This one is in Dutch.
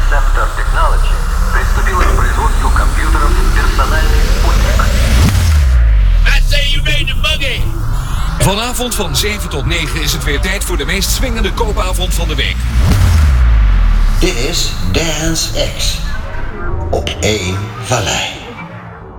Scepter Technology приступила к производству компьютеров «Персональный спутник». I say you ready to boogie! Vanavond van 7 tot 9 is het weer tijd voor de meest swingende koopavond van de week. Dit is Dance X op 1 Vallei.